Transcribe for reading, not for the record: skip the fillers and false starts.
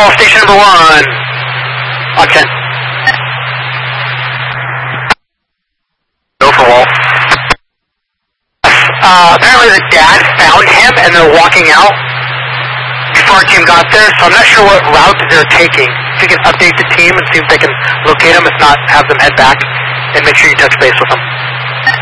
Wall, station number 1. On 10. Go for Wall. Apparently the dad found him and they're walking out before our team got there, so I'm not sure what route they're taking. If you can update the team and see if they can locate him, if not, have them head back and make sure you touch base with them.